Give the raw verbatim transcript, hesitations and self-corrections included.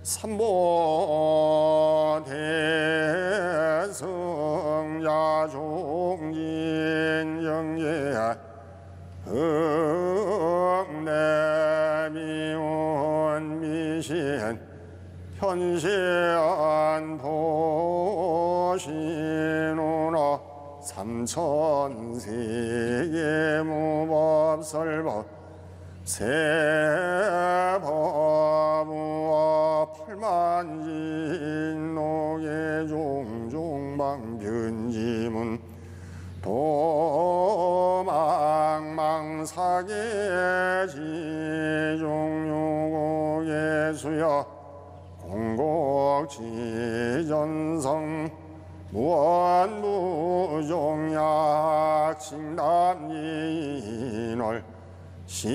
삼보대승야종인 영예 흑내미운 미신 현시안 보시누나 삼천세계 무법설법 세법무와 팔만진옥의 종종방변지문 도망망사계 지종유고 예수여 공곡지전성 무언무종약 칭담인월